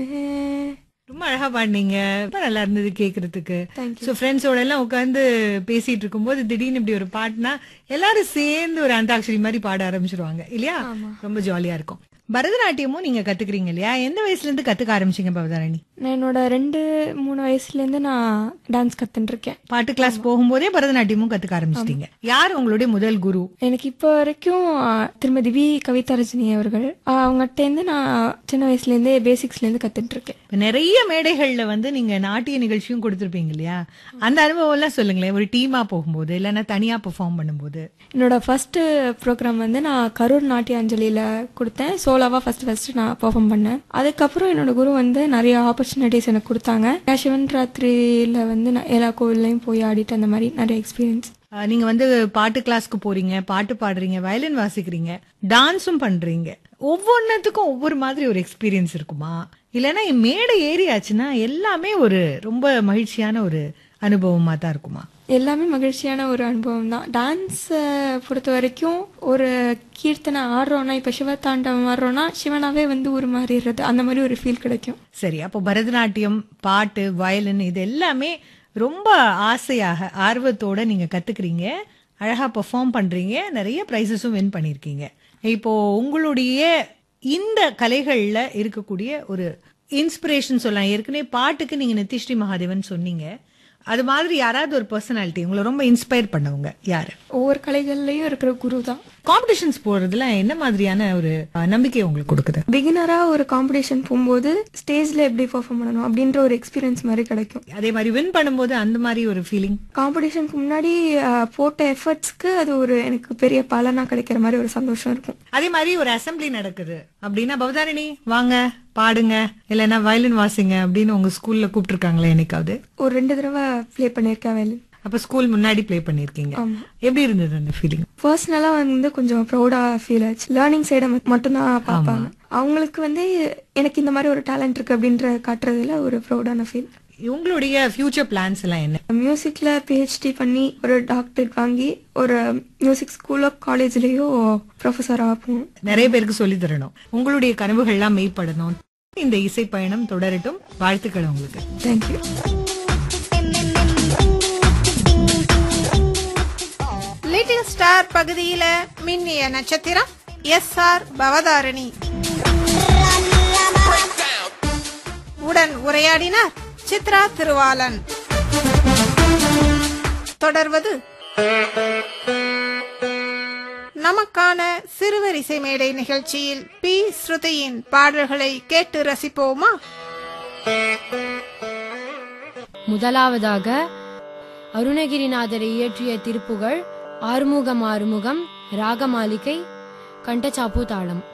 ரொம்ப அழகா பாடுனீங்க. ரொம்ப நல்லா இருந்தது கேக்குறதுக்கு. தேங்க்யூ. சோ ஃப்ரெண்ட்ஸோட எல்லாம் உட்கார்ந்து பேசிட்டு இருக்கும்போது திடீர்னு இப்படி ஒரு பாட்டுனா எல்லாரும் சேர்ந்து ஒரு அந்தாக்ஷரி மாதிரி பாட ஆரம்பிச்சிருவாங்க இல்லையா? ஆமா. ரொம்ப ஜாலியா இருக்கும். பரதநாட்டியமும் நீங்க கத்துக்கிறீங்க இல்லையா? எந்த வயசுல இருந்து கத்துக்க ஆரம்பிச்சீங்க பவதாரணி? நான் என்னோட 2-3 வயசுலேருந்து நான் டான்ஸ் கத்துட்டு இருக்கேன். பாட்டு கிளாஸ் போகும்போதே பரதநாட்டியமும் கத்துக்க ஆரம்பிச்சிட்டீங்க. யார் உங்களுடைய முதல் குரு? எனக்கு இப்போ வரைக்கும் திருமதி வி கவிதாரஜினி அவர்கள், அவங்ககிட்டேருந்து நான் சின்ன வயசுலேருந்தே பேசிக்ஸ்லேருந்து கத்துட்டு இருக்கேன். இப்ப நிறைய மேடைகள்ல வந்து நீங்க நாட்டிய நிகழ்ச்சியும் கொடுத்திருப்பீங்க இல்லையா? அந்த அனுபவம் எல்லாம் சொல்லுங்களேன். ஒரு டீமா போகும்போது இல்லைன்னா தனியா பெர்ஃபார்ம் பண்ணும்போது. என்னோட ஃபர்ஸ்ட் ப்ரோக்ராம் வந்து நான் கரூர் நாட்டியாஞ்சலியில கொடுத்தேன். சோலாவா ஃபர்ஸ்ட் நான் பெர்ஃபார்ம் பண்ணேன். அதுக்கப்புறம் என்னோட குரு வந்து நிறைய ஆப்பர்ச்சுனிட்டிஸ் எனக்கு கொடுத்தாங்க. சிவன் ராத்திரியில வந்து நான் எல்லா கோவில்லையும் போய் ஆடிட்டு அந்த மாதிரி நிறைய எக்ஸ்பீரியன்ஸ். நீங்க வந்து பாட்டு கிளாஸ்க்கு போறீங்க, பாட்டு பாடுறீங்க, வயலின் வாசிக்கிறீங்க, டான்ஸும் பண்றீங்க. ஒவ்வொன்னுத்துக்கும் ஒவ்வொரு மாதிரி ஒரு எக்ஸ்பீரியன்ஸ் இருக்குமா? இல்லைன்னா மேடை ஏறியாச்சுன்னா எல்லாமே ஒரு ரொம்ப மகிழ்ச்சியான ஒரு அனுபவமா தான் இருக்குமா? எல்லாமே மகிழ்ச்சியான ஒரு அனுபவம் தான். டான்ஸ் பொறுத்த வரைக்கும் ஒரு கீர்த்தனை ஆடுறோம்னா, இப்ப சிவதாண்டவம் ஆடுறோம்னா சிவனாவே வந்து உருமாறிடுறது, அந்த மாதிரி ஒரு ஃபீல் கிடைக்கும். சரி, அப்போ பரதநாட்டியம், பாட்டு, வயலின் இது எல்லாமே ரொம்ப ஆசையாக ஆர்வத்தோட நீங்க கத்துக்கிறீங்க, அழகா பெர்ஃபார்ம் பண்றீங்க, நிறைய பிரைசஸும் வின் பண்ணிருக்கீங்க. இப்போ உங்களுடைய இந்த கலைகள்ல இருக்கக்கூடிய ஒரு இன்ஸ்பிரேஷன் சொல்லலாம். ஏற்கனவே பாட்டுக்கு நீங்க நித்யஸ்ரீ மகாதேவன் சொன்னீங்க. அது மாதிரி யாராவது ஒரு பர்சனாலிட்டி உங்களை ரொம்ப இன்ஸ்பயர் பண்ணவங்க யாரு? ஒவ்வொரு கலைகள்லயும் இருக்கிற குரு தான். காம்படிஷன்ஸ் போறதுல என்ன மாதிரியான ஒரு நம்பிக்கை உங்களுக்கு கொடுக்குது? பிகினரா ஒரு காம்படிஷன் போகும்போது ஸ்டேஜ்ல எப்படி பெர்ஃபார்ம் பண்ணணும் அப்படின்ற ஒரு எக்ஸ்பீரியன்ஸ் மாதிரி கிடைக்கும். அதே மாதிரி வின் பண்ணும்போது அந்த மாதிரி ஒரு ஃபீலிங். காம்படிஷனுக்கு முன்னாடி போட்ட எஃபர்ட்ஸ்க்கு அது ஒரு எனக்கு பெரிய பலனா கிடைக்கிற மாதிரி ஒரு சந்தோஷம் இருக்கும். அதே மாதிரி ஒரு அசம்பிளி நடக்குது அப்படின்னா, பவதாரணி வாங்க பாடுங்க இல்லைன்னா வயலின் வாசிங்க அப்படின்னு உங்க ஸ்கூல்ல கூப்பிட்டுருக்காங்களே என்னைக்காவது? ஒரு 2 தடவை ப்ளே பண்ணிருக்கேன் வயலின். அப்ப ஸ்கூல் முன்னாடி ப்ளே பண்ணிருக்கீங்க. ஆமா. எப்படி இருந்தது அந்த ஃபீலிங்? பர்சனலா வந்து கொஞ்சம் ப்ரௌடா ஃபீல் ஆச்சு. லேர்னிங் சைட மட்டும்தான் பார்ப்பாங்க. அவங்களுக்கு வந்து எனக்கு இந்த மாதிரி ஒரு டேலண்ட் இருக்கு அப்படின்ற காட்டுறதுல ஒரு ப்ரௌடான ஃபீல். உங்களுடைய ஃபியூச்சர் பிளான்ஸ் எல்லாம் என்ன? மியூசிக்ல PhD பண்ணி ஒரு டாக்டரேட் வாங்கி ஒரு மியூசிக் ஸ்கூலோ காலேஜ்லயோ ப்ரொஃபஸர் ஆகும். நிறைய பேருக்கு சொல்லி தரணும். உங்களுடைய கனவுகள் எல்லாம் மெய்ப்படணும். இந்த இசை பயணம் தொடரட்டும். வாழ்த்துக்கள் உங்களுக்கு. தேங்க்யூ. லிட்டில் ஸ்டார் பகுதியில மின்னிய நட்சத்திரம் SR பவதாரணி. உடன் உரையாடினார் சித்ரா திருவாளன். தொடர்வது நமக்கான சிறுவர் இசை மேடை நிகழ்ச்சியில் பி ஸ்ருதியின் பாடல்களை கேட்டு ரசிப்போமா? முதலாவதாக அருணகிரிநாதரை இயற்றிய திருப்புகழ் ஆறுமுகம் ஆறுமுகம் ராகமாலிகை கண்டச்சாப்பு தாளம்.